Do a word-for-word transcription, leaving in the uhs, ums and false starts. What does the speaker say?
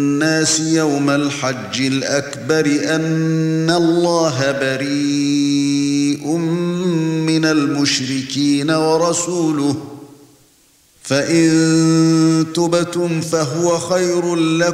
الناس يوم الحج الأكبر أن الله بريء من المشركين ورسوله فإن تبتم فهو خير لكم